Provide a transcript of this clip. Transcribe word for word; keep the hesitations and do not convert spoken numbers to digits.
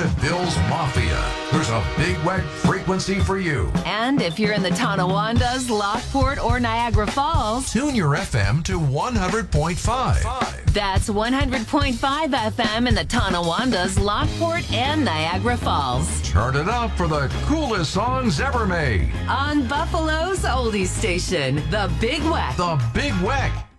and Bill's Mafia. There's a Big Weck frequency for you. And if you're in the Tonawandas, Lockport, or Niagara Falls, Tune your F M to one hundred point five. that's one hundred point five F M in the Tonawandas, Lockport, and Niagara Falls. Turn it up for the coolest songs ever made. On Buffalo's Oldies Station, the Big Weck. The Big Weck.